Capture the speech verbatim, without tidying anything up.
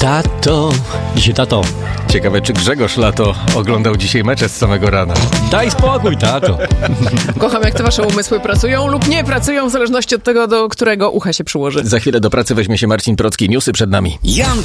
Tato. Dzisiaj tato. Ciekawe, czy Grzegorz Lato oglądał dzisiaj mecze z samego rana. Daj spokój, tato. Kocham, jak te wasze umysły pracują lub nie pracują, w zależności od tego, do którego ucha się przyłoży. Za chwilę do pracy weźmie się Marcin Procki. Newsy przed nami. Jan